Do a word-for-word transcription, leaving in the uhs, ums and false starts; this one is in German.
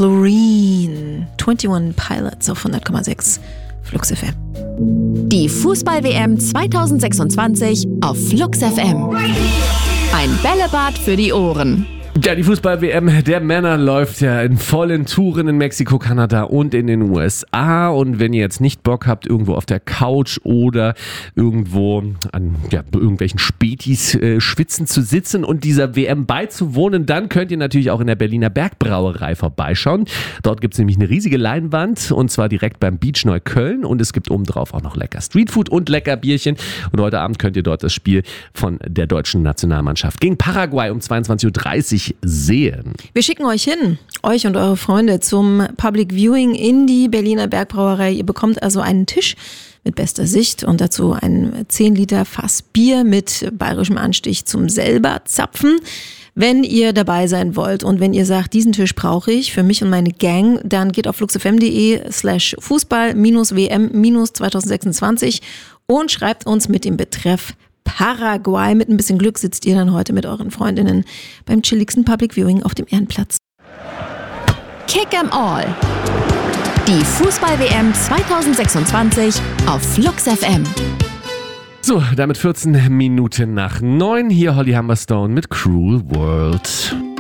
Chlorine. einundzwanzig Pilots auf hundert Komma sechs Flux F M. Die Fußball-W M zwanzig sechsundzwanzig auf Flux F M. Ein Bällebad für die Ohren. Ja, die Fußball-W M der Männer läuft ja in vollen Touren in Mexiko, Kanada und in den U S A. Und wenn ihr jetzt nicht Bock habt, irgendwo auf der Couch oder irgendwo an ja, irgendwelchen Spätis äh, schwitzen zu sitzen und dieser W M beizuwohnen, dann könnt ihr natürlich auch in der Berliner Bergbrauerei vorbeischauen. Dort gibt es nämlich eine riesige Leinwand und zwar direkt beim Beach Neukölln und es gibt obendrauf auch noch lecker Streetfood und lecker Bierchen. Und heute Abend könnt ihr dort das Spiel von der deutschen Nationalmannschaft gegen Paraguay um zweiundzwanzig Uhr dreißig sehen. Wir schicken euch hin, euch und eure Freunde, zum Public Viewing in die Berliner Bergbrauerei. Ihr bekommt also einen Tisch mit bester Sicht und dazu ein zehn Liter Fass Bier mit bayerischem Anstich zum selber zapfen. Wenn ihr dabei sein wollt und wenn ihr sagt, diesen Tisch brauche ich für mich und meine Gang, dann geht auf fluxfm.de slash Fußball minus W M minus zwanzig sechsundzwanzig und schreibt uns mit dem Betreff Paraguay. Mit ein bisschen Glück sitzt ihr dann heute mit euren Freundinnen beim chilligsten Public Viewing auf dem Ehrenplatz. Kick 'em all. Die Fußball-W M zwanzig sechsundzwanzig auf Flux F M. So, damit vierzehn Minuten nach neun. Hier Holly Humberstone mit Cruel World.